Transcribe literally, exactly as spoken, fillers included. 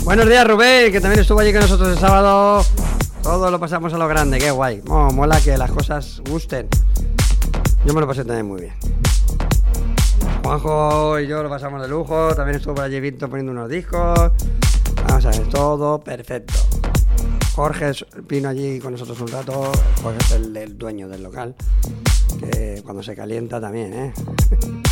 Buenos días, Rubén, que también estuvo allí con nosotros el sábado. Todo lo pasamos a lo grande, qué guay. Oh, mola que las cosas gusten. Yo me lo pasé también muy bien. Juanjo y yo lo pasamos de lujo. También estuvo por allí Víctor poniendo unos discos. Vamos a ver, todo perfecto. Jorge vino allí con nosotros un rato. Jorge es el, el dueño del local, que cuando se calienta también, ¿eh?